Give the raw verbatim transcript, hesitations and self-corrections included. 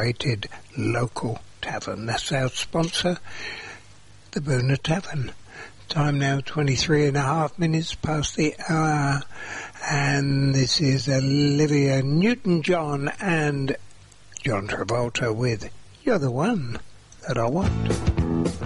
rated local tavern. That's our sponsor, the Boona Tavern. Time now twenty-three and a half minutes past the hour, and this is Olivia Newton-John and John Travolta with You're the One That I Want.